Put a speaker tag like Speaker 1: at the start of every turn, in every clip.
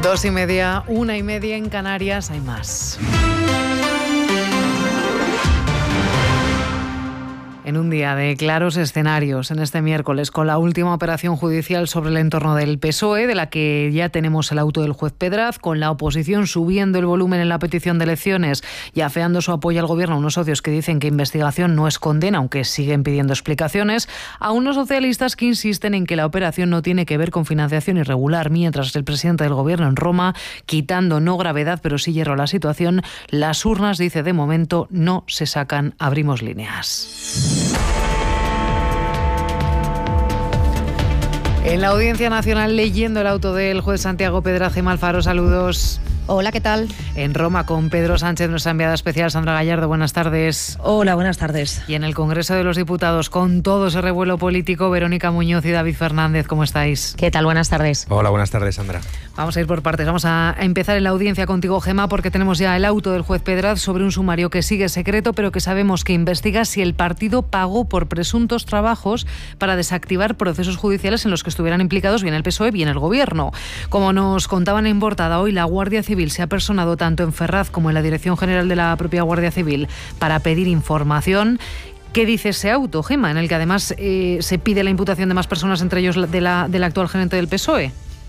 Speaker 1: 2:30, 1:30 en Canarias, hay más. En un día de claros escenarios, en este miércoles, con la última operación judicial sobre el entorno del PSOE, de la que ya tenemos el auto del juez Pedraz, con la oposición subiendo el volumen en la petición de elecciones y afeando su apoyo al gobierno a unos socios que dicen que investigación no es condena, aunque siguen pidiendo explicaciones, a unos socialistas que insisten en que la operación no tiene que ver con financiación irregular, mientras el presidente del gobierno en Roma, quitando no gravedad pero sí hierro a la situación, las urnas, dice, de momento no se sacan, abrimos líneas. En la Audiencia Nacional, leyendo el auto del juez Santiago Pedraz. Gemma Alfaro, saludos.
Speaker 2: Hola, ¿qué tal?
Speaker 1: En Roma, con Pedro Sánchez, nuestra enviada especial, Sandra Gallardo, buenas tardes.
Speaker 3: Hola, buenas tardes.
Speaker 1: Y en el Congreso de los Diputados, con todo ese revuelo político, Verónica Muñoz y David Fernández, ¿cómo estáis?
Speaker 2: ¿Qué tal? Buenas tardes.
Speaker 4: Hola, buenas tardes, Sandra.
Speaker 1: Vamos a ir por partes. Vamos a empezar en la audiencia contigo, Gemma, porque tenemos ya el auto del juez Pedraz sobre un sumario que sigue secreto, pero que sabemos que investiga si el partido pagó por presuntos trabajos para desactivar procesos judiciales en los que estuvieran implicados bien el PSOE, bien el Gobierno. Como nos contaban en portada hoy, la Guardia Civil se ha personado tanto en Ferraz como en la Dirección General de la propia Guardia Civil para pedir información. ¿Qué dice ese auto, Gemma, en el que además se pide la imputación de más personas, entre ellos del actual gerente del PSOE?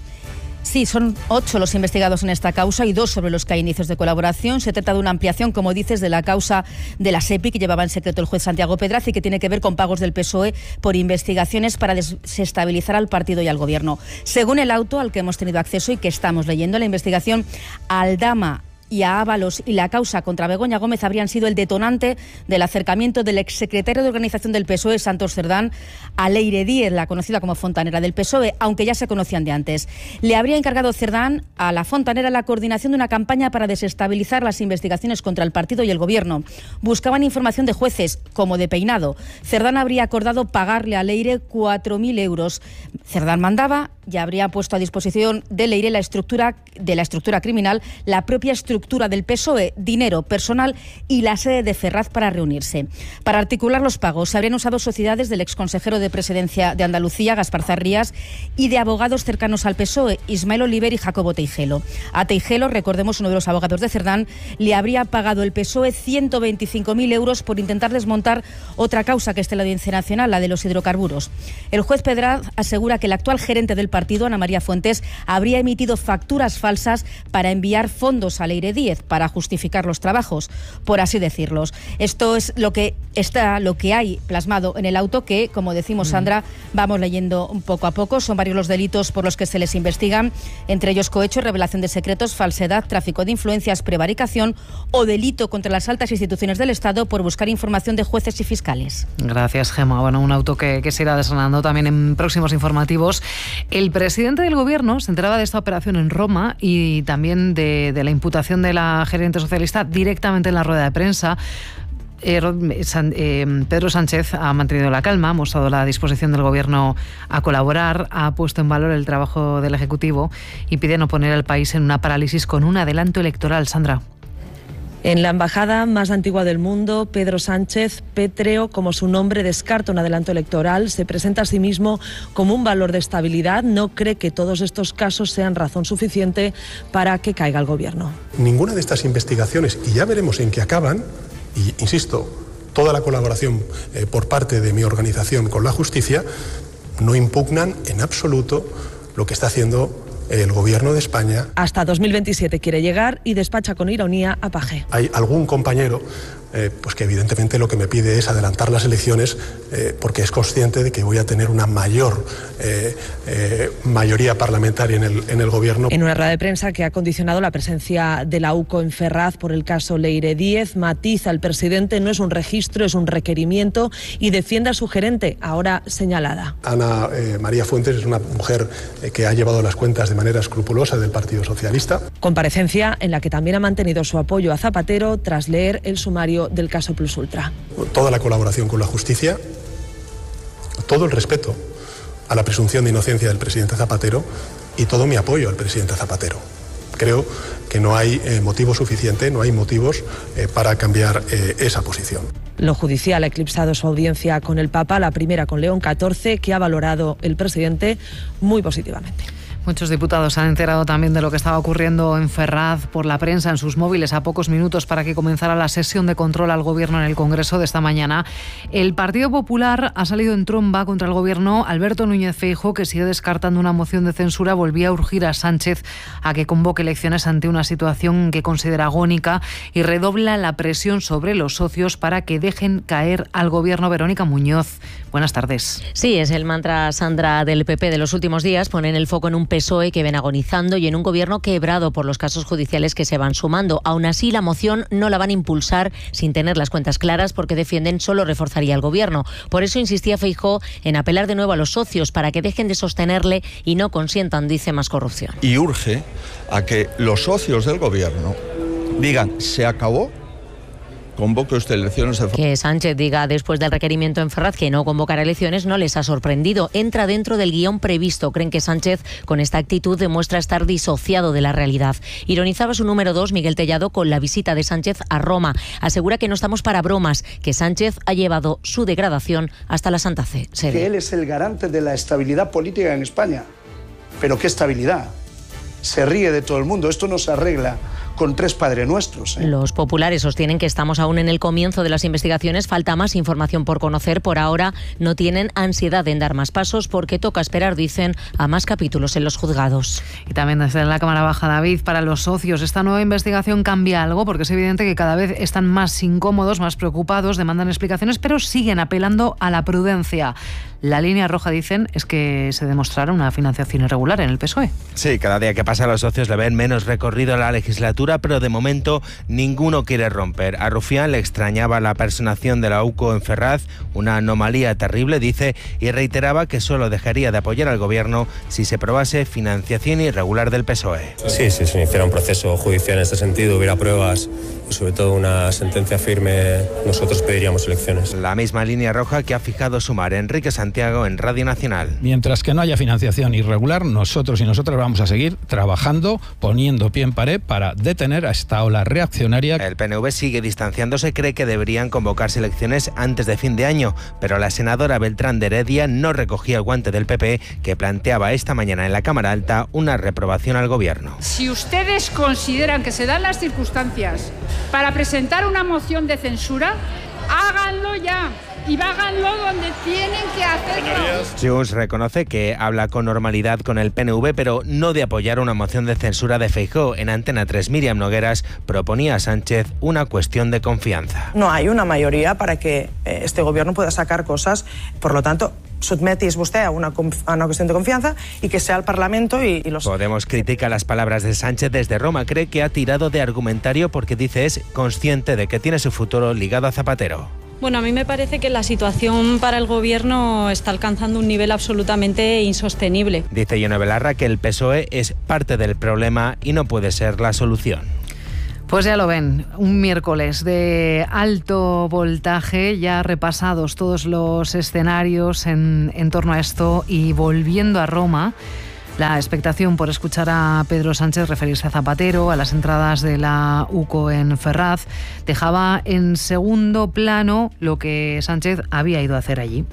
Speaker 2: Sí, son 8 los investigados en esta causa y 2 sobre los que hay indicios de colaboración. Se trata de una ampliación, como dices, de la causa de la SEPI que llevaba en secreto el juez Santiago Pedraz y que tiene que ver con pagos del PSOE por investigaciones para desestabilizar al partido y al gobierno. Según el auto al que hemos tenido acceso y que estamos leyendo, la investigación a Aldama y a Ábalos y la causa contra Begoña Gómez habrían sido el detonante del acercamiento del exsecretario de organización del PSOE, Santos Cerdán, a Leire Díez, la conocida como fontanera del PSOE, aunque ya se conocían de antes. Le habría encargado Cerdán a la fontanera la coordinación de una campaña para desestabilizar las investigaciones contra el partido y el gobierno. Buscaban información de jueces, como de peinado. Cerdán habría acordado pagarle a Leire 4.000 euros. Cerdán mandaba y habría puesto a disposición de Leire la estructura criminal, la propia estructura del PSOE, dinero, personal y la sede de Ferraz para reunirse. Para articular los pagos se habrían usado sociedades del exconsejero de Presidencia de Andalucía, Gaspar Zarrías, y de abogados cercanos al PSOE, Ismael Oliver y Jacobo Teijelo. A Teijelo, recordemos, uno de los abogados de Cerdán, le habría pagado el PSOE 125.000 euros por intentar desmontar otra causa que está en la Audiencia Nacional, la de los hidrocarburos. El juez Pedraz asegura que el actual gerente del partido, Ana María Fuentes, habría emitido facturas falsas para enviar fondos a Leire Díez para justificar los trabajos, por así decirlos. Esto es lo que hay plasmado en el auto que, como decimos, Sandra, vamos leyendo poco a poco. Son varios los delitos por los que se les investigan, entre ellos cohecho, revelación de secretos, falsedad, tráfico de influencias, prevaricación o delito contra las altas instituciones del Estado por buscar información de jueces y fiscales.
Speaker 1: Gracias, Gemma. Bueno, un auto que se irá desgranando también en próximos informativos. El presidente del Gobierno se enteraba de esta operación en Roma y también de la imputación de la gerente socialista directamente en la rueda de prensa. Pedro Sánchez ha mantenido la calma, ha mostrado la disposición del Gobierno a colaborar, ha puesto en valor el trabajo del Ejecutivo y pide no poner al país en una parálisis con un adelanto electoral. Sandra.
Speaker 3: En la embajada más antigua del mundo, Pedro Sánchez, pétreo como su nombre, descarta un adelanto electoral, se presenta a sí mismo como un valor de estabilidad, no cree que todos estos casos sean razón suficiente para que caiga el gobierno.
Speaker 5: Ninguna de estas investigaciones, y ya veremos en qué acaban, y insisto, toda la colaboración por parte de mi organización con la justicia, no impugnan en absoluto lo que está haciendo el Gobierno de España.
Speaker 3: Hasta 2027 quiere llegar y despacha con ironía a Paje.
Speaker 5: Hay algún compañero pues que evidentemente lo que me pide es adelantar las elecciones porque es consciente de que voy a tener una mayor mayoría parlamentaria en el Gobierno.
Speaker 3: En una rueda de prensa que ha condicionado la presencia de la UCO en Ferraz por el caso Leire Díez, matiza el presidente: no es un registro, es un requerimiento, y defiende a su gerente, ahora señalada.
Speaker 5: Ana María Fuentes es una mujer que ha llevado las cuentas de manera escrupulosa del Partido Socialista.
Speaker 3: Comparecencia en la que también ha mantenido su apoyo a Zapatero tras leer el sumario del caso Plus Ultra.
Speaker 5: Toda la colaboración con la justicia, todo el respeto a la presunción de inocencia del presidente Zapatero y todo mi apoyo al presidente Zapatero. Creo que no hay motivo suficiente, no hay motivos para cambiar esa posición.
Speaker 3: Lo judicial ha eclipsado su audiencia con el Papa, la primera con León XIV, que ha valorado el presidente muy positivamente.
Speaker 1: Muchos diputados se han enterado también de lo que estaba ocurriendo en Ferraz por la prensa en sus móviles a pocos minutos para que comenzara la sesión de control al Gobierno en el Congreso de esta mañana. El Partido Popular ha salido en tromba contra el Gobierno. Alberto Núñez Feijóo, que sigue descartando una moción de censura, volvía a urgir a Sánchez a que convoque elecciones ante una situación que considera agónica y redobla la presión sobre los socios para que dejen caer al Gobierno. Verónica Muñoz, buenas tardes.
Speaker 4: Sí, es el mantra, Sandra, del PP de los últimos días. Ponen el foco en un PSOE que ven agonizando y en un Gobierno quebrado por los casos judiciales que se van sumando. Aún así, la moción no la van a impulsar sin tener las cuentas claras, porque defienden solo reforzaría al Gobierno. Por eso insistía Feijóo en apelar de nuevo a los socios para que dejen de sostenerle y no consientan, dice, más corrupción.
Speaker 6: Y urge a que los socios del Gobierno digan: se acabó, convoque usted elecciones.
Speaker 4: Que Sánchez diga después del requerimiento en Ferraz que no convocará elecciones no les ha sorprendido. Entra dentro del guión previsto. Creen que Sánchez con esta actitud demuestra estar disociado de la realidad. Ironizaba su número 2, Miguel Tellado, con la visita de Sánchez a Roma. Asegura que no estamos para bromas, que Sánchez ha llevado su degradación hasta la Santa Sede.
Speaker 7: Que él es el garante de la estabilidad política en España. ¿Pero qué estabilidad? Se ríe de todo el mundo. Esto no se arregla con 3 Padre Nuestros.
Speaker 4: Los populares sostienen que estamos aún en el comienzo de las investigaciones, falta más información por conocer. Por ahora no tienen ansiedad en dar más pasos porque toca esperar, dicen, a más capítulos en los juzgados.
Speaker 1: Y también desde la Cámara Baja, David, para los socios, ¿esta nueva investigación cambia algo? Porque es evidente que cada vez están más incómodos, más preocupados, demandan explicaciones, pero siguen apelando a la prudencia. La línea roja, dicen, es que se demostrara una financiación irregular en el PSOE.
Speaker 8: Sí, cada día que pasa los socios le ven menos recorrido a la legislatura, pero de momento ninguno quiere romper. A Rufián le extrañaba la personación de la UCO en Ferraz, una anomalía terrible, dice, y reiteraba que solo dejaría de apoyar al Gobierno si se probase financiación irregular del PSOE.
Speaker 9: Sí, si se iniciara un proceso judicial en este sentido, hubiera pruebas y sobre todo una sentencia firme, nosotros pediríamos elecciones.
Speaker 8: La misma línea roja que ha fijado Sumar. Enrique Santiago en Radio Nacional.
Speaker 10: Mientras que no haya financiación irregular, nosotros y nosotras vamos a seguir trabajando, poniendo pie en pared para detener a esta ola reaccionaria.
Speaker 8: El PNV sigue distanciándose, cree que deberían convocarse elecciones antes de fin de año, pero la senadora Beltrán de Heredia no recogía el guante del PP, que planteaba esta mañana en la Cámara Alta una reprobación al Gobierno.
Speaker 11: Si ustedes consideran que se dan las circunstancias para presentar una moción de censura, háganlo ya. Y háganlo donde tienen que hacerlo.
Speaker 8: Junts reconoce que habla con normalidad con el PNV, pero no de apoyar una moción de censura de Feijóo. En Antena 3, Míriam Nogueras proponía a Sánchez una cuestión de confianza.
Speaker 12: No hay una mayoría para que este Gobierno pueda sacar cosas, por lo tanto, sotmetis usted a una cuestión de confianza y que sea el Parlamento y los...
Speaker 8: Podemos critica las palabras de Sánchez desde Roma. Cree que ha tirado de argumentario porque dice es consciente de que tiene su futuro ligado a Zapatero.
Speaker 13: Bueno, a mí me parece que la situación para el Gobierno está alcanzando un nivel absolutamente insostenible.
Speaker 8: Dice Ione Belarra que el PSOE es parte del problema y no puede ser la solución.
Speaker 1: Pues ya lo ven, un miércoles de alto voltaje, ya repasados todos los escenarios en torno a esto y volviendo a Roma. La expectación por escuchar a Pedro Sánchez referirse a Zapatero, a las entradas de la UCO en Ferraz, dejaba en segundo plano lo que Sánchez había ido a hacer allí.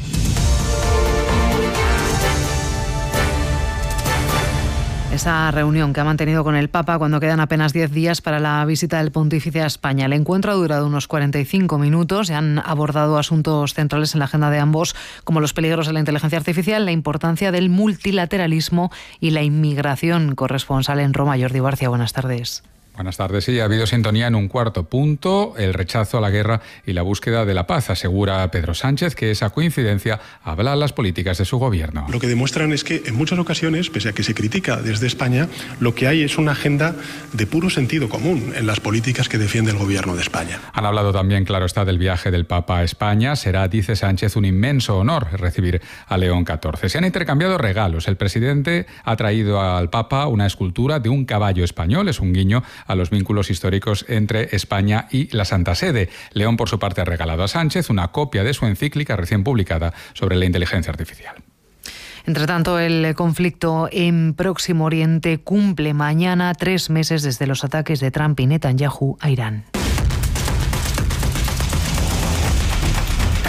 Speaker 1: Esa reunión que ha mantenido con el Papa cuando quedan apenas 10 días para la visita del pontífice a España. El encuentro ha durado unos 45 minutos y han abordado asuntos centrales en la agenda de ambos, como los peligros de la inteligencia artificial, la importancia del multilateralismo y la inmigración. Corresponsal en Roma, Jordi Barcia, buenas tardes.
Speaker 14: Buenas tardes. Sí, ha habido sintonía en un cuarto punto, el rechazo a la guerra y la búsqueda de la paz. Asegura Pedro Sánchez que esa coincidencia habla las políticas de su gobierno.
Speaker 5: Lo que demuestran es que en muchas ocasiones, pese a que se critica desde España, lo que hay es una agenda de puro sentido común en las políticas que defiende el gobierno de España.
Speaker 14: Han hablado también, claro está, del viaje del Papa a España. Será, dice Sánchez, un inmenso honor recibir a León XIV. Se han intercambiado regalos. El presidente ha traído al Papa una escultura de un caballo español. Es un guiño a los vínculos históricos entre España y la Santa Sede. León, por su parte, ha regalado a Sánchez una copia de su encíclica recién publicada sobre la inteligencia artificial.
Speaker 1: Entre tanto, el conflicto en Próximo Oriente cumple mañana 3 meses desde los ataques de Trump y Netanyahu a Irán.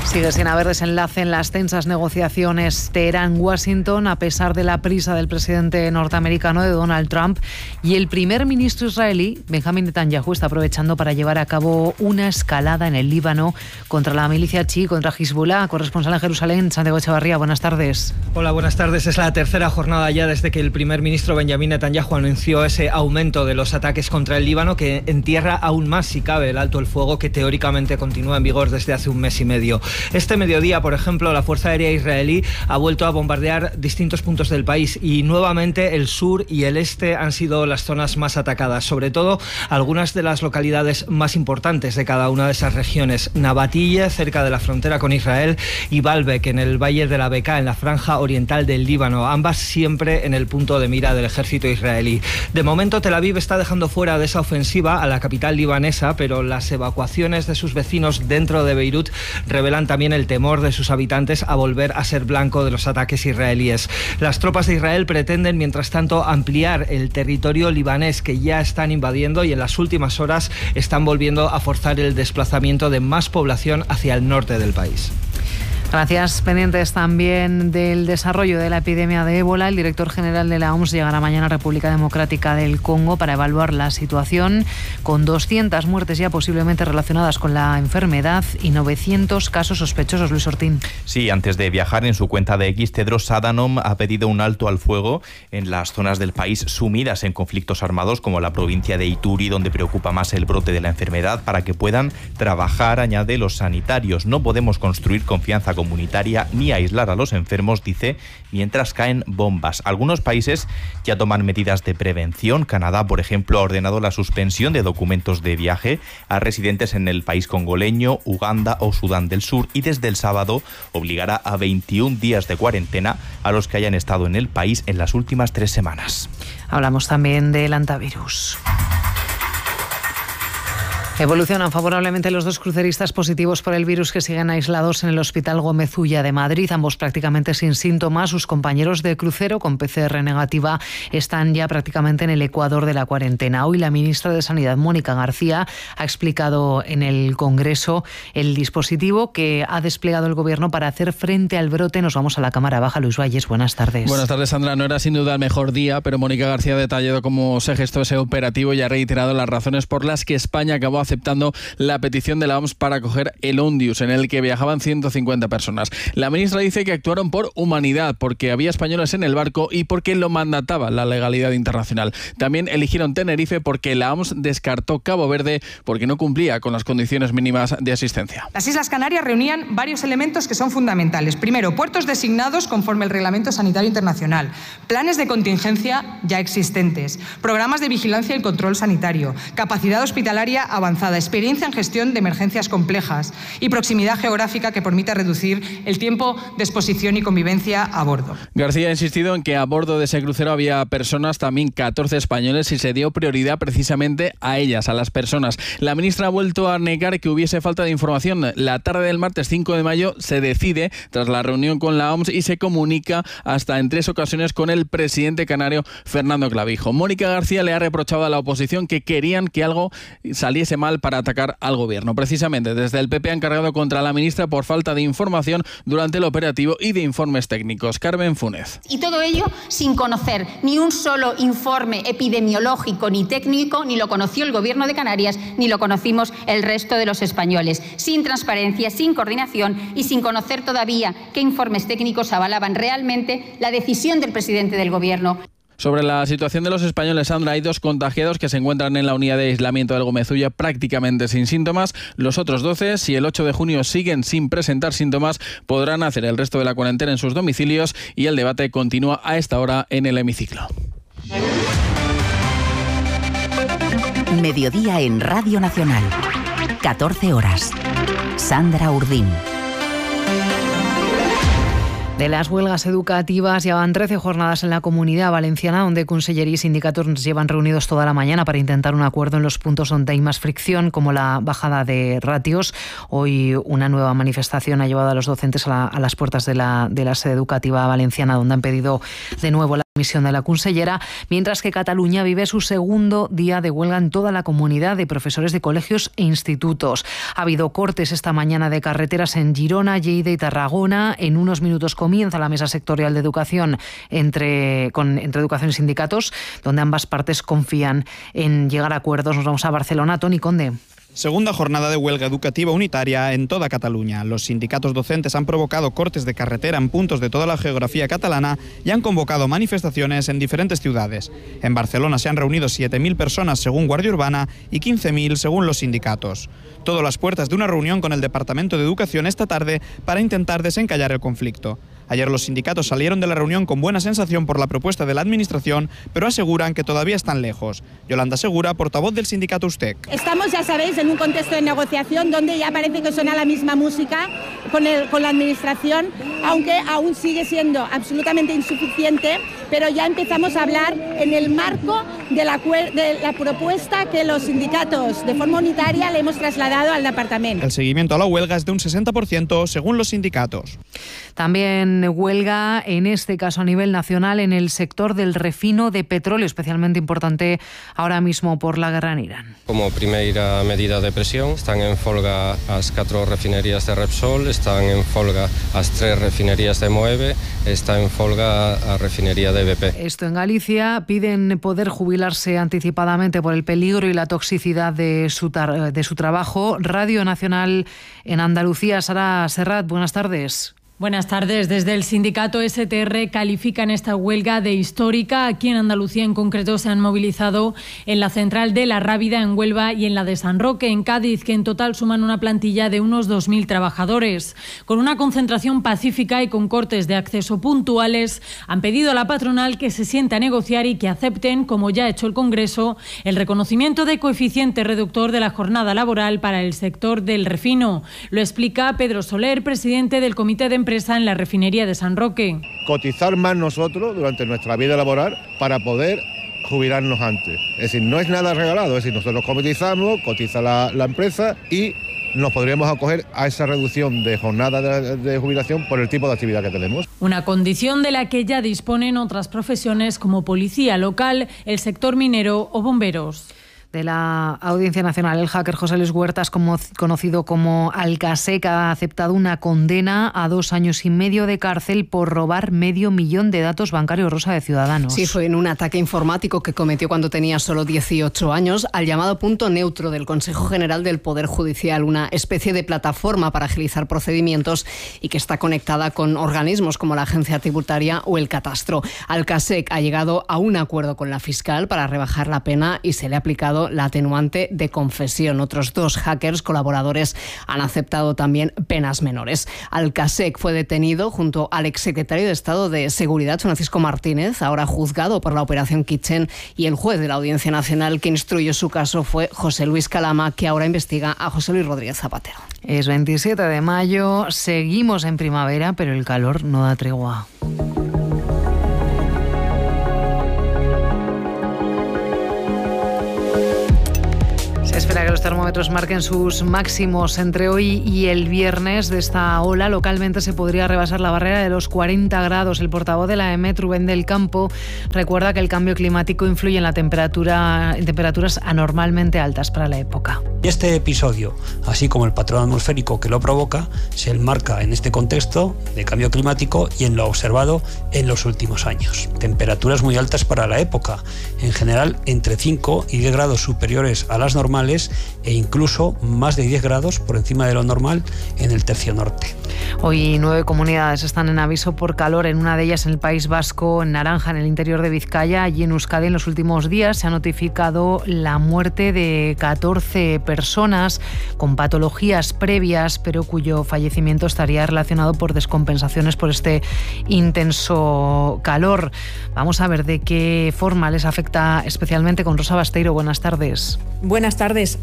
Speaker 1: Sigue sin haber desenlace en las tensas negociaciones Teherán-Washington, a pesar de la prisa del presidente norteamericano, de Donald Trump, y el primer ministro israelí, Benjamin Netanyahu, está aprovechando para llevar a cabo una escalada en el Líbano contra la milicia chií, contra Hezbollah. Corresponsal en Jerusalén, Santiago Echevarría, buenas tardes.
Speaker 15: Hola, buenas tardes. Es la tercera jornada ya desde que el primer ministro Benjamin Netanyahu anunció ese aumento de los ataques contra el Líbano, que entierra aún más, si cabe, el alto el fuego que teóricamente continúa en vigor desde hace un mes y medio. Este mediodía, por ejemplo, la Fuerza Aérea israelí ha vuelto a bombardear distintos puntos del país y nuevamente el sur y el este han sido las zonas más atacadas, sobre todo algunas de las localidades más importantes de cada una de esas regiones: Nabatille, cerca de la frontera con Israel, y Baalbek, en el valle de la Bekaa, en la franja oriental del Líbano, ambas siempre en el punto de mira del ejército israelí. De momento, Tel Aviv está dejando fuera de esa ofensiva a la capital libanesa, pero las evacuaciones de sus vecinos dentro de Beirut revelan también el temor de sus habitantes a volver a ser blanco de los ataques israelíes. Las tropas de Israel pretenden, mientras tanto, ampliar el territorio libanés que ya están invadiendo, y en las últimas horas están volviendo a forzar el desplazamiento de más población hacia el norte del país.
Speaker 1: Gracias. Pendientes también del desarrollo de la epidemia de ébola. El director general de la OMS llegará mañana a República Democrática del Congo para evaluar la situación, con 200 muertes ya posiblemente relacionadas con la enfermedad y 900 casos sospechosos. Luis Ortín.
Speaker 16: Sí, antes de viajar, en su cuenta de X, Tedros Adhanom ha pedido un alto al fuego en las zonas del país sumidas en conflictos armados, como la provincia de Ituri, donde preocupa más el brote de la enfermedad, para que puedan trabajar, añade, los sanitarios. No podemos construir confianza comunitaria ni aislar a los enfermos, dice, mientras caen bombas. Algunos países ya toman medidas de prevención. Canadá, por ejemplo, ha ordenado la suspensión de documentos de viaje a residentes en el país congoleño, Uganda o Sudán del Sur, y desde el sábado obligará a 21 días de cuarentena a los que hayan estado en el país en las últimas 3 semanas.
Speaker 1: Hablamos también del hantavirus. Evolucionan favorablemente los 2 cruceristas positivos por el virus que siguen aislados en el Hospital Gómez Ulla de Madrid, ambos prácticamente sin síntomas. Sus compañeros de crucero con PCR negativa están ya prácticamente en el ecuador de la cuarentena. Hoy la ministra de Sanidad, Mónica García, ha explicado en el Congreso el dispositivo que ha desplegado el Gobierno para hacer frente al brote. Nos vamos a la Cámara Baja. Luis Valles, buenas tardes.
Speaker 17: Buenas tardes, Sandra. No era sin duda el mejor día, pero Mónica García ha detallado cómo se gestó ese operativo y ha reiterado las razones por las que España acabó aceptando la petición de la OMS para acoger el Ondius, en el que viajaban 150 personas. La ministra dice que actuaron por humanidad, porque había españoles en el barco y porque lo mandataba la legalidad internacional. También eligieron Tenerife porque la OMS descartó Cabo Verde porque no cumplía con las condiciones mínimas de asistencia.
Speaker 18: Las Islas Canarias reunían varios elementos que son fundamentales. Primero, puertos designados conforme el Reglamento Sanitario Internacional, planes de contingencia ya existentes, programas de vigilancia y control sanitario, capacidad hospitalaria avanzada, experiencia en gestión de emergencias complejas y proximidad geográfica que permita reducir el tiempo de exposición y convivencia a bordo.
Speaker 17: García ha insistido en que a bordo de ese crucero había personas, también 14 españoles, y se dio prioridad precisamente a ellas, a las personas. La ministra ha vuelto a negar que hubiese falta de información. La tarde del martes 5 de mayo se decide, tras la reunión con la OMS, y se comunica hasta en 3 ocasiones con el presidente canario, Fernando Clavijo. Mónica García le ha reprochado a la oposición que querían que algo saliese mal para atacar al Gobierno. Precisamente desde el PP han cargado contra la ministra por falta de información durante el operativo y de informes técnicos. Carmen Funes.
Speaker 19: Y todo ello sin conocer ni un solo informe epidemiológico ni técnico, ni lo conoció el Gobierno de Canarias, ni lo conocimos el resto de los españoles. Sin transparencia, sin coordinación y sin conocer todavía qué informes técnicos avalaban realmente la decisión del presidente del Gobierno.
Speaker 17: Sobre la situación de los españoles, Sandra, hay 2 contagiados que se encuentran en la unidad de aislamiento del Gómez Ulla prácticamente sin síntomas. Los otros 12, si el 8 de junio siguen sin presentar síntomas, podrán hacer el resto de la cuarentena en sus domicilios, y el debate continúa a esta hora en el hemiciclo.
Speaker 20: Mediodía en Radio Nacional. 14 horas. Sandra Urdín.
Speaker 1: De las huelgas educativas, ya van 13 jornadas en la Comunidad Valenciana, donde Consellería y sindicatos nos llevan reunidos toda la mañana para intentar un acuerdo en los puntos donde hay más fricción, como la bajada de ratios. Hoy una nueva manifestación ha llevado a los docentes a las puertas de la sede educativa valenciana, donde han pedido de nuevo la Misión de la consellera, mientras que Cataluña vive su segundo día de huelga en toda la comunidad de profesores de colegios e institutos. Ha habido cortes esta mañana de carreteras en Girona, Lleida y Tarragona. En unos minutos comienza la mesa sectorial de educación entre educación y sindicatos, donde ambas partes confían en llegar a acuerdos. Nos vamos a Barcelona. Toni Conde.
Speaker 21: Segunda jornada de huelga educativa unitaria en toda Cataluña. Los sindicatos docentes han provocado cortes de carretera en puntos de toda la geografía catalana y han convocado manifestaciones en diferentes ciudades. En Barcelona se han reunido 7.000 personas según Guardia Urbana y 15.000 según los sindicatos. Todo a las puertas de una reunión con el Departamento de Educación esta tarde para intentar desencallar el conflicto. Ayer los sindicatos salieron de la reunión con buena sensación por la propuesta de la Administración, pero aseguran que todavía están lejos. Yolanda Segura, portavoz del sindicato USTEC.
Speaker 22: Estamos, ya sabéis, en un contexto de negociación donde ya parece que suena la misma música con la Administración, aunque aún sigue siendo absolutamente insuficiente, pero ya empezamos a hablar en el marco de la propuesta que los sindicatos de forma unitaria le hemos trasladado al departamento.
Speaker 21: El seguimiento a la huelga es de un 60% según los sindicatos.
Speaker 1: También huelga, en este caso a nivel nacional, en el sector del refino de petróleo, especialmente importante ahora mismo por la guerra en Irán.
Speaker 23: Como primera medida de presión, están en folga las 4 refinerías de Repsol, están en folga las 3 refinerías de Moeve, está en folga la refinería de BP.
Speaker 1: Esto en Galicia. Piden poder jubilarse anticipadamente por el peligro y la toxicidad de su trabajo. Radio Nacional en Andalucía. Sara Serrat, buenas tardes.
Speaker 24: Buenas tardes. Desde el sindicato STR califican esta huelga de histórica. Aquí en Andalucía en concreto se han movilizado en la central de La Rábida, en Huelva, y en la de San Roque, en Cádiz, que en total suman una plantilla de unos 2.000 trabajadores. Con una concentración pacífica y con cortes de acceso puntuales, han pedido a la patronal que se siente a negociar y que acepten, como ya ha hecho el Congreso, el reconocimiento de coeficiente reductor de la jornada laboral para el sector del refino. Lo explica Pedro Soler, presidente del Comité de Empresa en la refinería de San Roque.
Speaker 25: Cotizar más nosotros durante nuestra vida laboral para poder jubilarnos antes. Es decir, no es nada regalado, es decir, nosotros cotizamos, cotiza la empresa y nos podríamos acoger a esa reducción de jornada de jubilación por el tipo de actividad que tenemos.
Speaker 24: Una condición de la que ya disponen otras profesiones como policía local, el sector minero o bomberos.
Speaker 1: De la Audiencia Nacional, el hacker José Luis Huertas, conocido como Alcasec, ha aceptado una condena a 2 años y medio de cárcel por robar 500.000 de datos bancarios, Rosa, de ciudadanos.
Speaker 26: Sí, fue en un ataque informático que cometió cuando tenía solo 18 años al llamado Punto Neutro del Consejo General del Poder Judicial, una especie de plataforma para agilizar procedimientos y que está conectada con organismos como la Agencia Tributaria o el Catastro. Alcasec ha llegado a un acuerdo con la fiscal para rebajar la pena y se le ha aplicado la atenuante de confesión. Otros 2 hackers colaboradores han aceptado también penas menores. Alcasec fue detenido junto al exsecretario de Estado de Seguridad, Francisco Martínez, ahora juzgado por la Operación Kitchen, y el juez de la Audiencia Nacional que instruyó su caso fue José Luis Calama, que ahora investiga a José Luis Rodríguez Zapatero.
Speaker 1: Es 27 de mayo, seguimos en primavera, pero el calor no da tregua. Se espera que los termómetros marquen sus máximos entre hoy y el viernes. De esta ola localmente se podría rebasar la barrera de los 40 grados. El portavoz de la EMET, Rubén del Campo, recuerda que el cambio climático influye en la temperatura, en temperaturas anormalmente altas para la época.
Speaker 27: Este episodio, así como el patrón atmosférico que lo provoca, se enmarca en este contexto de cambio climático y en lo observado en los últimos años. Temperaturas muy altas para la época, en general entre 5 y 10 grados superiores a las normales e incluso más de 10 grados por encima de lo normal en el tercio norte.
Speaker 1: Hoy 9 comunidades están en aviso por calor, en una de ellas en el País Vasco, en naranja en el interior de Vizcaya. Allí en Euskadi en los últimos días se ha notificado la muerte de 14 personas con patologías previas, pero cuyo fallecimiento estaría relacionado por descompensaciones por este intenso calor. Vamos a ver de qué forma les afecta especialmente con Rosa Basteiro. Buenas tardes.
Speaker 28: Buenas tardes.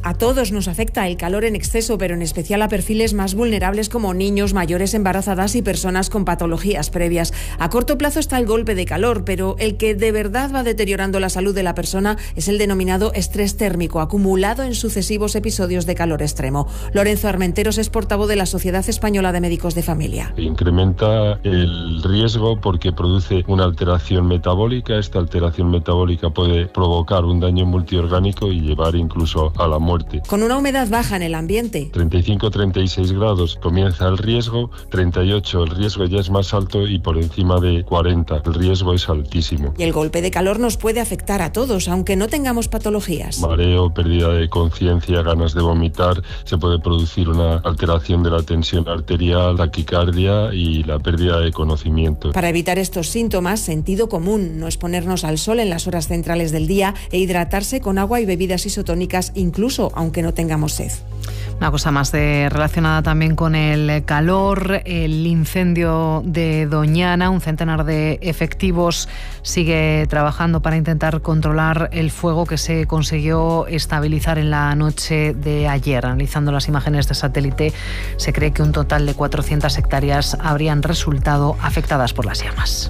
Speaker 2: A todos nos afecta el calor en exceso, pero en especial a perfiles más vulnerables como niños, mayores, embarazadas y personas con patologías previas. A corto plazo está el golpe de calor, pero el que de verdad va deteriorando la salud de la persona es el denominado estrés térmico, acumulado en sucesivos episodios de calor extremo. Lorenzo Armenteros es portavoz de la Sociedad Española de Médicos de Familia.
Speaker 3: Incrementa el riesgo porque produce una alteración metabólica. Esta alteración metabólica puede provocar un daño multiorgánico y llevar incluso a la muerte.
Speaker 2: Con una humedad baja en el ambiente.
Speaker 3: 35-36 grados comienza el riesgo, 38 el riesgo ya es más alto y por encima de 40 el riesgo es altísimo.
Speaker 2: Y el golpe de calor nos puede afectar a todos, aunque no tengamos patologías.
Speaker 3: Mareo, pérdida de conciencia, ganas de vomitar, se puede producir una alteración de la tensión arterial, taquicardia y la pérdida de conocimiento.
Speaker 2: Para evitar estos síntomas, sentido común, no exponernos al sol en las horas centrales del día e hidratarse con agua y bebidas isotónicas, incluso aunque no tengamos sed.
Speaker 1: Una cosa más relacionada también con el calor, el incendio de Doñana. Un centenar de efectivos sigue trabajando para intentar controlar el fuego que se consiguió estabilizar en la noche de ayer. Analizando las imágenes de satélite, se cree que un total de 400 hectáreas habrían resultado afectadas por las llamas.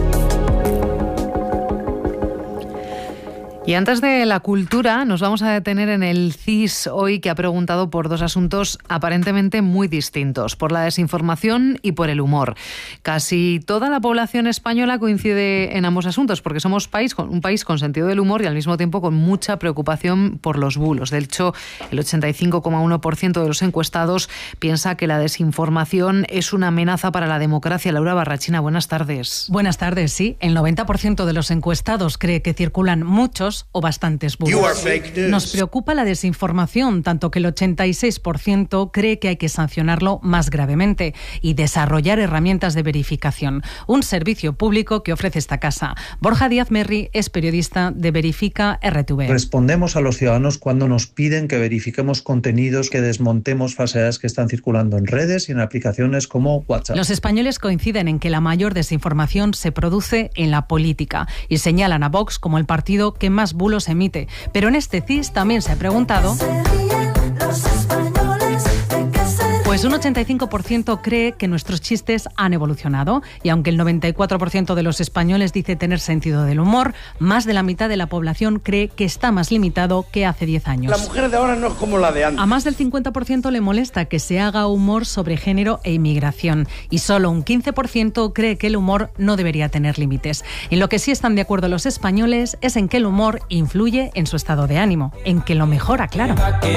Speaker 1: Y antes de la cultura, nos vamos a detener en el CIS hoy, que ha preguntado por dos asuntos aparentemente muy distintos, por la desinformación y por el humor. Casi toda la población española coincide en ambos asuntos, porque somos un país con sentido del humor y al mismo tiempo con mucha preocupación por los bulos. De hecho, el 85,1% de los encuestados piensa que la desinformación es una amenaza para la democracia. Laura Barrachina, buenas tardes.
Speaker 4: Buenas tardes, sí. El 90% de los encuestados cree que circulan muchos o bastantes bulos. Nos preocupa la desinformación, tanto que el 86% cree que hay que sancionarlo más gravemente y desarrollar herramientas de verificación. Un servicio público que ofrece esta casa. Borja Díaz Merri es periodista de Verifica RTV.
Speaker 6: Respondemos a los ciudadanos cuando nos piden que verifiquemos contenidos, que desmontemos falsedades que están circulando en redes y en aplicaciones como WhatsApp.
Speaker 4: Los españoles coinciden en que la mayor desinformación se produce en la política y señalan a Vox como el partido que más bulos emite. Pero en este CIS también se ha preguntado... Pues un 85% cree que nuestros chistes han evolucionado y aunque el 94% de los españoles dice tener sentido del humor, más de la mitad de la población cree que está más limitado que hace 10 años.
Speaker 7: La mujer de ahora no es como la de antes.
Speaker 4: A más del 50% le molesta que se haga humor sobre género e inmigración y solo un 15% cree que el humor no debería tener límites. En lo que sí están de acuerdo los españoles es en que el humor influye en su estado de ánimo, en que lo mejora, claro.